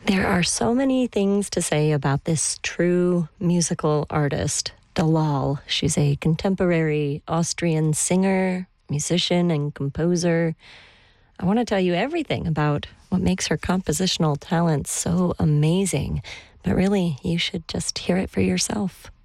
There are so many things to say about this true musical artist, Dalal. She's a contemporary Austrian singer, musician, and composer. I want to tell you everything about what makes her compositional talent so amazing, but really, you should just hear it for yourself.